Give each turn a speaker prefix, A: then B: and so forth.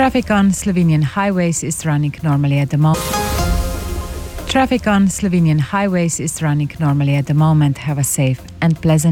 A: Traffic on Slovenian highways is running normally at the moment. Traffic on Slovenian highways is running normally at the moment. Have a safe and pleasant